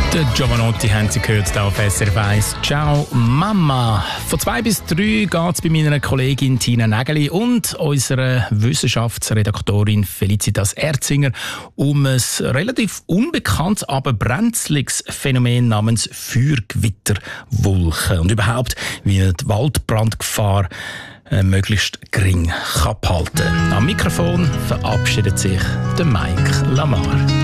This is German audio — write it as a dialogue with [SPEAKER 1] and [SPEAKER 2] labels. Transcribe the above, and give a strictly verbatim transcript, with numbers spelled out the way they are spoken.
[SPEAKER 1] Der Giovanotti haben Sie gehört, hier auf S R F eins. Ciao Mama. Von zwei bis drei geht es bei meiner Kollegin Tina Nägeli und unserer Wissenschaftsredaktorin Felicitas Erzinger um ein relativ unbekanntes, aber brenzliges Phänomen namens Feuergewitterwolken und überhaupt, wie die Waldbrandgefahr äh, möglichst gering kann behalten. Am Mikrofon verabschiedet sich der Mike Lamar.